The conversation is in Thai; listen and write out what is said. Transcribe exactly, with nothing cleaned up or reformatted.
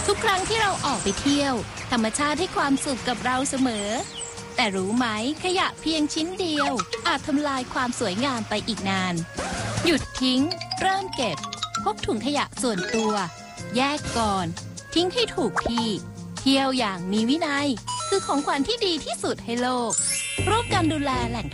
ทุกครั้งที่เราออกไปเที่ยวธรรมชาติให้ความสุขกับเราเสมอแต่รู้ไหมขยะเพียงชิ้นเดียวอาจทำลายความสวยงามไปอีกนานหยุดทิ้งเริ่มเก็บพกถุงขยะส่วนตัวแยกก่อนทิ้งให้ถูกที่เที่ยวอย่างมีวินัยคือของขวัญที่ดีที่สุดให้โลกร่วมกันดูแลแหล่ง